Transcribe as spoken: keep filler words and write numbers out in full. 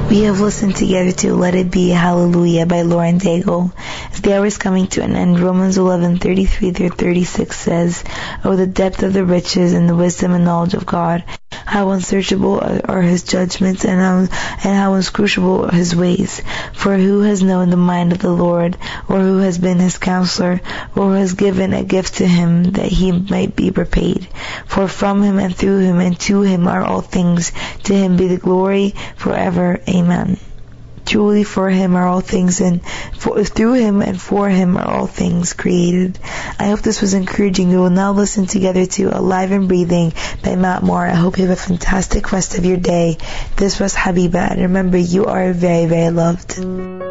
We have listened together to Let It Be Hallelujah by Lauren Daigle. As the hour is coming to an end, Romans eleven thirty-three through thirty-six says, "Oh, the depth of the riches and the wisdom and knowledge of God! How unsearchable are his judgments, and how, and how inscrutable are his ways. For who has known the mind of the Lord, or who has been his counselor, or who has given a gift to him that he might be repaid? For from him and through him and to him are all things. To him be the glory forever. Amen." Truly for him are all things, and for, through him and for him are all things created. I hope this was encouraging. We will now listen together to Alive and Breathing by Matt Moore. I hope you have a fantastic rest of your day. This was Habiba, and remember, you are very, very loved.